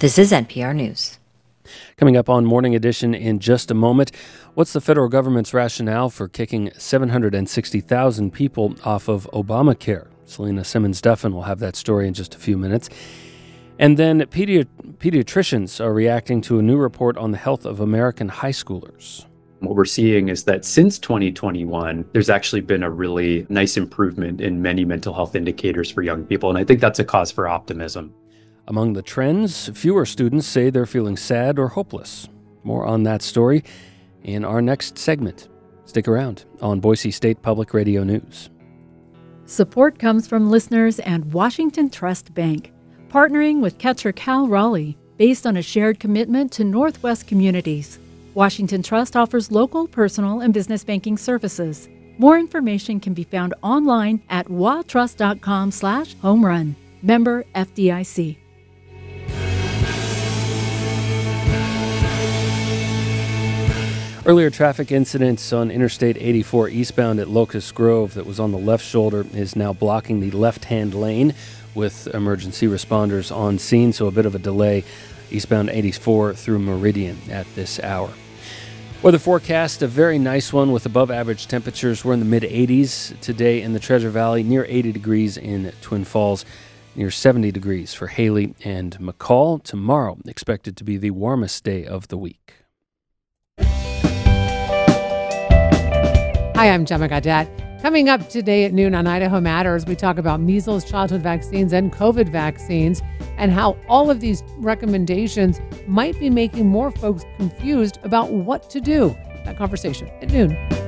This is NPR News. Coming up on Morning Edition in just a moment, what's the federal government's rationale for kicking 760,000 people off of Obamacare? Selena Simmons-Duffin will have that story in just a few minutes. And then pediatricians are reacting to a new report on the health of American high schoolers. What we're seeing is that since 2021, there's actually been a really nice improvement in many mental health indicators for young people, and I think that's a cause for optimism. Among the trends, fewer students say they're feeling sad or hopeless. More on that story in our next segment. Stick around on Boise State Public Radio News. Support comes from listeners and Washington Trust Bank, partnering with Ketcher Cal Raleigh, based on a shared commitment to Northwest communities. Washington Trust offers local, personal, and business banking services. More information can be found online at watrust.com/homerun. Member FDIC. Earlier traffic incidents on Interstate 84 eastbound at Locust Grove that was on the left shoulder is now blocking the left-hand lane with emergency responders on scene, so a bit of a delay eastbound 84 through Meridian at this hour. Weather forecast, a very nice one with above-average temperatures. We're in the mid-80s today in the Treasure Valley, near 80 degrees in Twin Falls, near 70 degrees for Haley and McCall. Tomorrow expected to be the warmest day of the week. Hi, I'm Gemma Gaudette. Coming up today at noon on Idaho Matters, we talk about measles, childhood vaccines, and COVID vaccines, and how all of these recommendations might be making more folks confused about what to do. That conversation at noon.